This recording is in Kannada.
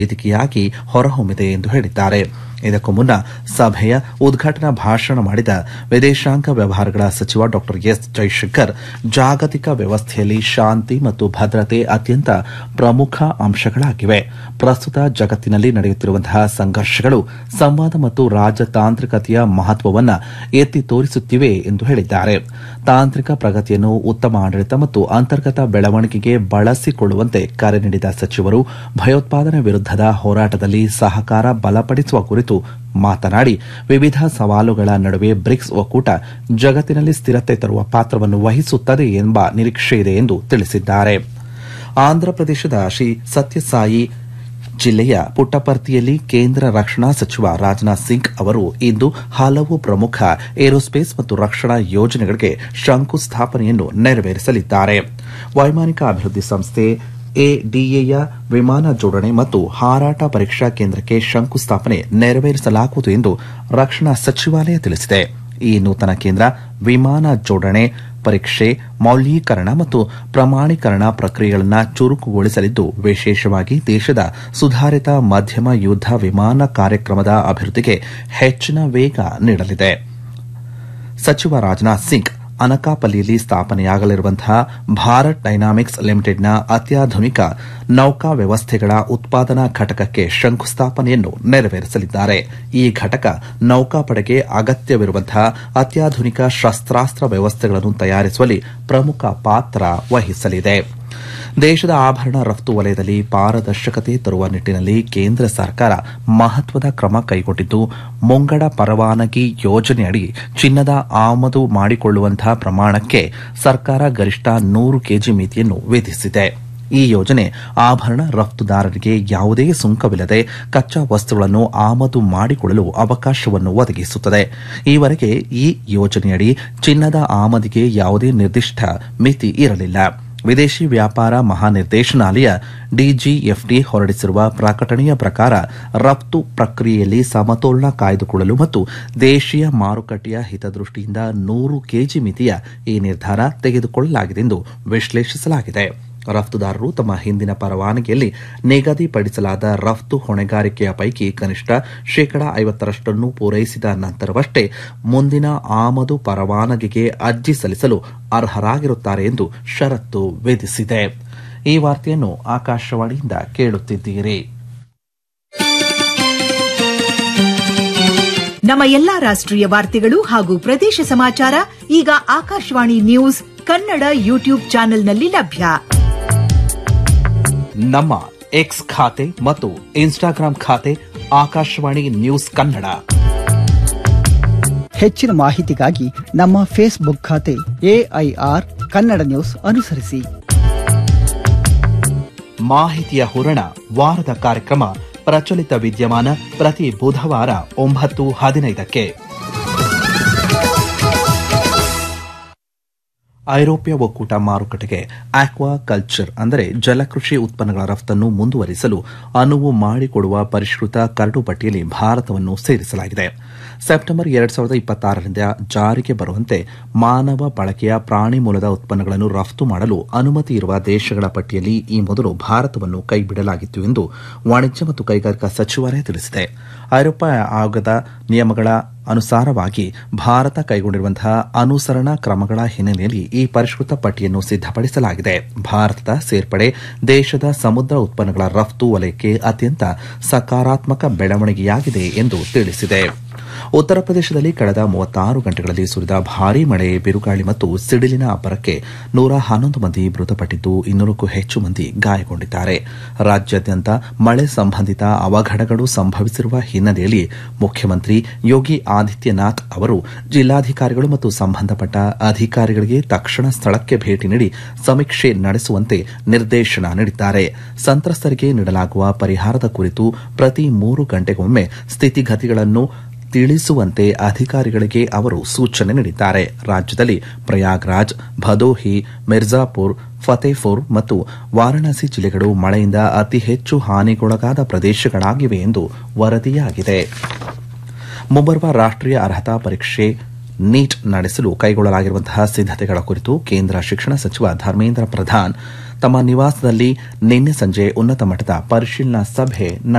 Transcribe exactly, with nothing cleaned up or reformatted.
ವೇದಿಕೆಯಾಗಿ ಹೊರಹೊಮ್ಮಿದೆ ಎಂದು ಹೇಳಿದ್ದಾರೆ. ಇದಕ್ಕೂ ಮುನ್ನ ಸಭೆಯ ಉದ್ಘಾಟನಾ ಭಾಷಣ ಮಾಡಿದ ವಿದೇಶಾಂಗ ವ್ಯವಹಾರಗಳ ಸಚಿವ ಡಾ ಎಸ್ ಜೈಶಂಕರ್, ಜಾಗತಿಕ ವ್ಯವಸ್ಥೆಯಲ್ಲಿ ಶಾಂತಿ ಮತ್ತು ಭದ್ರತೆ ಅತ್ಯಂತ ಪ್ರಮುಖ ಅಂಶಗಳಾಗಿವೆ. ಪ್ರಸ್ತುತ ಜಗತ್ತಿನಲ್ಲಿ ನಡೆಯುತ್ತಿರುವಂತಹ ಸಂಘರ್ಷಗಳು ಸಂವಾದ ಮತ್ತು ರಾಜತಾಂತ್ರಿಕತೆಯ ಮಹತ್ವವನ್ನು ಎತ್ತಿ ತೋರಿಸುತ್ತಿವೆ ಎಂದು ಹೇಳಿದ್ದಾರೆ. ತಾಂತ್ರಿಕ ಪ್ರಗತಿಯನ್ನು ಉತ್ತಮ ಆಡಳಿತ ಮತ್ತು ಅಂತರ್ಗತ ಬೆಳವಣಿಗೆಗೆ ಬಳಸಿಕೊಳ್ಳುವಂತೆ ಕರೆ ನೀಡಿದ ಸಚಿವರು, ಭಯೋತ್ಪಾದನೆ ವಿರುದ್ದದ ಹೋರಾಟದಲ್ಲಿ ಸಹಕಾರ ಬಲಪಡಿಸುವ ಕುರಿತು ಮಾತನಾಡಿ, ವಿವಿಧ ಸವಾಲುಗಳ ನಡುವೆ ಬ್ರಿಕ್ಸ್ ಒಕ್ಕೂಟ ಜಗತ್ತಿನಲ್ಲಿ ಸ್ಥಿರತೆ ತರುವ ಪಾತ್ರವನ್ನು ವಹಿಸುತ್ತದೆ ಎಂಬ ನಿರೀಕ್ಷೆಯಿದೆ ಎಂದು ತಿಳಿಸಿದ್ದಾರೆ. ಆಂಧ್ರಪ್ರದೇಶದ ಶ್ರೀ ಸತ್ಯಸಾಯಿ ಜಿಲ್ಲೆಯ ಪುಟ್ಟಪರ್ತಿಯಲ್ಲಿ ಕೇಂದ್ರ ರಕ್ಷಣಾ ಸಚಿವ ರಾಜನಾಥ್ ಸಿಂಗ್ ಅವರು ಇಂದು ಹಲವು ಪ್ರಮುಖ ಏರೋಸ್ಪೇಸ್ ಮತ್ತು ರಕ್ಷಣಾ ಯೋಜನೆಗಳಿಗೆ ಶಂಕುಸ್ಥಾಪನೆಯನ್ನು ನೆರವೇರಿಸಲಿದ್ದಾರೆ. ವೈಮಾನಿಕ ಅಭಿವೃದ್ಧಿ ಸಂಸ್ಥೆ ಎಡಿಎಯ ವಿಮಾನ ಜೋಡಣೆ ಮತ್ತು ಹಾರಾಟ ಪರೀಕ್ಷಾ ಕೇಂದ್ರಕ್ಕೆ ಶಂಕುಸ್ಥಾಪನೆ ನೆರವೇರಿಸಲಾಗುವುದು ಎಂದು ರಕ್ಷಣಾ ಸಚಿವಾಲಯ ತಿಳಿಸಿದೆ. ಈ ನೂತನ ಕೇಂದ್ರ ವಿಮಾನ ಜೋಡಣೆ, ಪರೀಕ್ಷೆ, ಮೌಲ್ಯೀಕರಣ ಮತ್ತು ಪ್ರಮಾಣೀಕರಣ ಪ್ರಕ್ರಿಯೆಗಳನ್ನು ಚುರುಕುಗೊಳಿಸಲಿದ್ದು, ವಿಶೇಷವಾಗಿ ದೇಶದ ಸುಧಾರಿತ ಮಧ್ಯಮ ಯುದ್ದ ವಿಮಾನ ಕಾರ್ಯಕ್ರಮದ ಅಭಿವೃದ್ಧಿಗೆ ಹೆಚ್ಚಿನ ವೇಗ ನೀಡಲಿದೆ. ಸಚಿವ ರಾಜನಾಥ್ ಸಿಂಗ್ ಅನಕಾಪಲ್ಲಿಯಲ್ಲಿ ಸ್ಥಾಪನೆಯಾಗಲಿರುವಂತಹ ಭಾರತ್ ಡೈನಾಮಿಕ್ಸ್ ಲಿಮಿಟೆಡ್ನ ಅತ್ಯಾಧುನಿಕ ನೌಕಾ ವ್ಯವಸ್ಥೆಗಳ ಉತ್ಪಾದನಾ ಘಟಕಕ್ಕೆ ಶಂಕುಸ್ಥಾಪನೆಯನ್ನು ನೆರವೇರಿಸಲಿದ್ದಾರೆ. ಈ ಘಟಕ ನೌಕಾಪಡೆಗೆ ಅಗತ್ಯವಿರುವಂತಹ ಅತ್ಯಾಧುನಿಕ ಶಸ್ತ್ರಾಸ್ತ್ರ ವ್ಯವಸ್ಥೆಗಳನ್ನು ತಯಾರಿಸುವಲ್ಲಿ ಪ್ರಮುಖ ಪಾತ್ರ ವಹಿಸಲಿದೆ. ದೇಶದ ಆಭರಣ ರಫ್ತು ವಲಯದಲ್ಲಿ ಪಾರದರ್ಶಕತೆ ತರುವ ನಿಟ್ಟಿನಲ್ಲಿ ಕೇಂದ್ರ ಸರ್ಕಾರ ಮಹತ್ವದ ಕ್ರಮ ಕೈಗೊಂಡಿದ್ದು, ಮುಂಗಡ ಪರವಾನಗಿ ಯೋಜನೆಯಡಿ ಚಿನ್ನದ ಆಮದು ಮಾಡಿಕೊಳ್ಳುವಂತಹ ಪ್ರಮಾಣಕ್ಕೆ ಸರ್ಕಾರ ಗರಿಷ್ಠ ನೂರು ಕೆಜಿ ಮಿತಿಯನ್ನು ವಿಧಿಸಿದೆ. ಈ ಯೋಜನೆ ಆಭರಣ ರಫ್ತುದಾರರಿಗೆ ಯಾವುದೇ ಸುಂಕವಿಲ್ಲದೆ ಕಚ್ಚಾ ವಸ್ತುಗಳನ್ನು ಆಮದು ಮಾಡಿಕೊಳ್ಳಲು ಅವಕಾಶವನ್ನು ಒದಗಿಸುತ್ತದೆ. ಈವರೆಗೆ ಈ ಯೋಜನೆಯಡಿ ಚಿನ್ನದ ಆಮದಿಗೆ ಯಾವುದೇ ನಿರ್ದಿಷ್ಟ ಮಿತಿ ಇರಲಿಲ್ಲ. ವಿದೇಶಿ ವ್ಯಾಪಾರ ಮಹಾನಿರ್ದೇಶನಾಲಯ ಡಿಜಿಎಫ್ಟಿ ಹೊರಡಿಸಿರುವ ಪ್ರಕಟಣೆಯ ಪ್ರಕಾರ ರಫ್ತು ಪ್ರಕ್ರಿಯೆಯಲ್ಲಿ ಸಮತೋಲನ ಕಾಯ್ದುಕೊಳ್ಳಲು ಮತ್ತು ದೇಶೀಯ ಮಾರುಕಟ್ಟೆಯ ಹಿತದೃಷ್ಟಿಯಿಂದ ನೂರು ಕೆಜಿ ಮಿತಿಯ ಈ ನಿರ್ಧಾರ ತೆಗೆದುಕೊಳ್ಳಲಾಗಿದೆ ಎಂದು ವಿಶ್ಲೇಷಿಸಲಾಗಿದೆ. ರಫ್ತುದಾರರು ತಮ್ಮ ಹಿಂದಿನ ಪರವಾನಗಿಯಲ್ಲಿ ನಿಗದಿಪಡಿಸಲಾದ ರಫ್ತು ಹೊಣೆಗಾರಿಕೆಯ ಪೈಕಿ ಕನಿಷ್ಠ ಶೇಕಡಾ ಐವತ್ತರಷ್ಟನ್ನು ಪೂರೈಸಿದ ನಂತರವಷ್ಟೇ ಮುಂದಿನ ಆಮದು ಪರವಾನಗಿಗೆ ಅರ್ಜಿ ಸಲ್ಲಿಸಲು ಅರ್ಹರಾಗಿರುತ್ತಾರೆ ಎಂದು ಷರತ್ತು ವಿಧಿಸಿದೆ. ಈ ವಾರ್ತೆಯನ್ನು ಆಕಾಶವಾಣಿಯಿಂದ ಕೇಳುತ್ತಿದ್ದೀರಿ. ನಮ್ಮ ಎಲ್ಲಾ ರಾಷ್ಟ್ರೀಯ ವಾರ್ತೆಗಳು ಹಾಗೂ ಪ್ರದೇಶ ಸಮಾಚಾರ ಈಗ ಆಕಾಶವಾಣಿ ನ್ಯೂಸ್ ಕನ್ನಡ ಯೂಟ್ಯೂಬ್ ಚಾನೆಲ್ನಲ್ಲಿ ಲಭ್ಯ. ನಮ್ಮ ಎಕ್ಸ್ ಖಾತೆ ಮತ್ತು ಇನ್ಸ್ಟಾಗ್ರಾಂ ಖಾತೆ ಆಕಾಶವಾಣಿ ನ್ಯೂಸ್ ಕನ್ನಡ. ಹೆಚ್ಚಿನ ಮಾಹಿತಿಗಾಗಿ ನಮ್ಮ ಫೇಸ್ಬುಕ್ ಖಾತೆ ಎಐಆರ್ ಕನ್ನಡ ನ್ಯೂಸ್ ಅನುಸರಿಸಿ. ಮಾಹಿತಿಯ ಹೂರಣ ವಾರದ ಕಾರ್ಯಕ್ರಮ ಪ್ರಚಲಿತ ವಿದ್ಯಮಾನ ಪ್ರತಿ ಬುಧವಾರ ಒಂಬತ್ತು ಹದಿನೈದಕ್ಕೆ. ಐರೋಪ್ಯ ಒಕ್ಕೂಟ ಮಾರುಕಟ್ಟೆಗೆ ಆಕ್ವಾ ಕಲ್ಚರ್ ಅಂದರೆ ಜಲಕೃಷಿ ಉತ್ಪನ್ನಗಳ ರಫ್ತನ್ನು ಮುಂದುವರಿಸಲು ಅನುವು ಮಾಡಿಕೊಡುವ ಪರಿಷ್ಕೃತ ಕರಡು ಪಟ್ಟಿಯಲ್ಲಿ ಭಾರತವನ್ನು ಸೇರಿಸಲಾಗಿದೆ. ಸೆಪ್ಟೆಂಬರ್ ಎರಡ್ ಸಾವಿರದ ಇಪ್ಪತ್ತಾರರಿಂದ ಜಾರಿಗೆ ಬರುವಂತೆ ಮಾನವ ಬಳಕೆಯ ಪ್ರಾಣಿ ಮೂಲದ ಉತ್ಪನ್ನಗಳನ್ನು ರಫ್ತು ಮಾಡಲು ಅನುಮತಿ ಇರುವ ದೇಶಗಳ ಪಟ್ಟಿಯಲ್ಲಿ ಈ ಮೊದಲು ಭಾರತವನ್ನು ಕೈಬಿಡಲಾಗಿತ್ತು ಎಂದು ವಾಣಿಜ್ಯ ಮತ್ತು ಕೈಗಾರಿಕಾ ಸಚಿವಾಲಯ ತಿಳಿಸಿದೆ. ಐರೋಪ್ಯ ಆಯೋಗದ ನಿಯಮಗಳ ಅನುಸಾರವಾಗಿ ಭಾರತ ಕೈಗೊಂಡಿರುವಂತಹ ಅನುಸರಣಾ ಕ್ರಮಗಳ ಹಿನ್ನೆಲೆಯಲ್ಲಿ ಈ ಪರಿಷ್ಕೃತ ಪಟ್ಟಿಯನ್ನು ಸಿದ್ದಪಡಿಸಲಾಗಿದೆ. ಭಾರತದ ಸೇರ್ಪಡೆ ದೇಶದ ಸಮುದ್ರ ಉತ್ಪನ್ನಗಳ ರಫ್ತು ವಲಯಕ್ಕೆ ಅತ್ಯಂತ ಸಕಾರಾತ್ಮಕ ಬೆಳವಣಿಗೆಯಾಗಿದೆ ಎಂದು ತಿಳಿಸಿದೆ. ಉತ್ತರ ಪ್ರದೇಶದಲ್ಲಿ ಕಳೆದ ಮೂವತ್ತಾರು ಗಂಟೆಗಳಲ್ಲಿ ಸುರಿದ ಭಾರೀ ಮಳೆ, ಬಿರುಗಾಳಿ ಮತ್ತು ಸಿಡಿಲಿನ ಅಬ್ಬರಕ್ಕೆ ನೂರ ಹನ್ನೊಂದು ಮಂದಿ ಮೃತಪಟ್ಟಿದ್ದು, ಇನ್ನೂರಕ್ಕೂ ಹೆಚ್ಚು ಮಂದಿ ಗಾಯಗೊಂಡಿದ್ದಾರೆ. ರಾಜ್ಯಾದ್ಯಂತ ಮಳೆ ಸಂಬಂಧಿತ ಅವಘಡಗಳು ಸಂಭವಿಸಿರುವ ಹಿನ್ನೆಲೆಯಲ್ಲಿ ಮುಖ್ಯಮಂತ್ರಿ ಯೋಗಿ ಆದಿತ್ಯನಾಥ್ ಅವರು ಜಿಲ್ಲಾಧಿಕಾರಿಗಳು ಮತ್ತು ಸಂಬಂಧಪಟ್ಟ ಅಧಿಕಾರಿಗಳಿಗೆ ತಕ್ಷಣ ಸ್ಥಳಕ್ಕೆ ಭೇಟಿ ನೀಡಿ ಸಮೀಕ್ಷೆ ನಡೆಸುವಂತೆ ನಿರ್ದೇಶನ ನೀಡಿದ್ದಾರೆ. ಸಂತ್ರಸ್ತರಿಗೆ ನೀಡಲಾಗುವ ಪರಿಹಾರದ ಕುರಿತು ಪ್ರತಿ ಮೂರು ಗಂಟೆಗೊಮ್ಮೆ ಸ್ಥಿತಿಗತಿಗಳನ್ನು ತಿಳಿಸುವಂತೆ ಅಧಿಕಾರಿಗಳಿಗೆ ಅವರು ಸೂಚನೆ ನೀಡಿದ್ದಾರೆ. ರಾಜ್ಯದಲ್ಲಿ ಪ್ರಯಾಗ್ರಾಜ್, ಭದೋಹಿ, ಮಿರ್ಜಾಪುರ್, ಫತೇಪುರ್ ಮತ್ತು ವಾರಾಣಸಿ ಜಿಲ್ಲೆಗಳು ಮಳೆಯಿಂದ ಅತಿ ಹೆಚ್ಚು ಹಾನಿಗೊಳಗಾದ ಪ್ರದೇಶಗಳಾಗಿವೆ ಎಂದು ವರದಿಯಾಗಿದೆ. ಮುಂಬರುವ ರಾಷ್ಟೀಯ ಅರ್ಹತಾ ಪರೀಕ್ಷೆ ನೀಟ್ ನಡೆಸಲು ಕೈಗೊಳ್ಳಲಾಗಿರುವಂತಹ ಸಿದ್ದತೆಗಳ ಕುರಿತು ಕೇಂದ್ರ ಶಿಕ್ಷಣ ಸಚಿವ ಧರ್ಮೇಂದ್ರ ಪ್ರಧಾನ್ ತಮ್ಮ ನಿವಾಸದಲ್ಲಿ ನಿನ್ನೆ ಸಂಜೆ ಉನ್ನತ ಮಟ್ಟದ ಪರಿಶೀಲನಾ ಸಭೆ